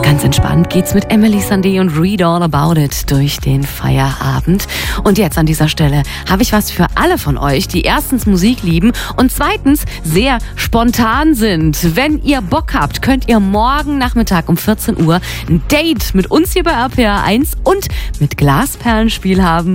Ganz entspannt geht's mit Emily Sandé und Read All About It durch den Feierabend. Und jetzt an dieser Stelle habe ich was für alle von euch, die erstens Musik lieben und zweitens sehr spontan sind. Wenn ihr Bock habt, könnt ihr morgen Nachmittag um 14 Uhr ein Date mit uns hier bei RPR 1 und mit Glasperlenspiel haben.